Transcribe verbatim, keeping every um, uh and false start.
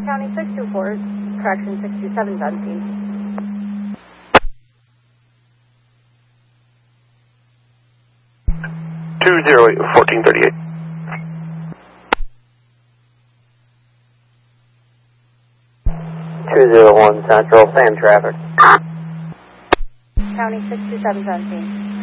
County six two four, correction six two seven seventeen. two zero eight, fourteen thirty-eight. two zero one Central, same traffic. County six two seven seventeen.